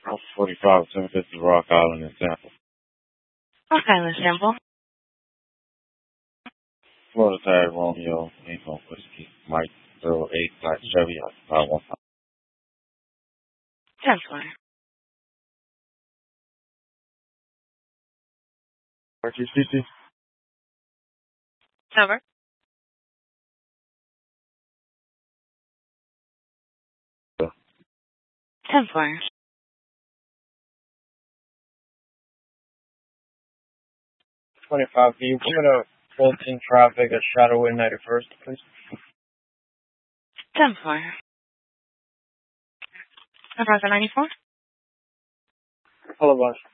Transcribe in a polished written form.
45 750 Rock Island in Tampa. Rock Island sample. Florida Tag Romeo, Info Whiskey, Mike 08 Black Chevy, 515. 10-4. RGCC? Over. 10-4. 25. Can you come to Fulton traffic at Shadowway 91st, please? 10-4. Nebraska 94. Hello, boss.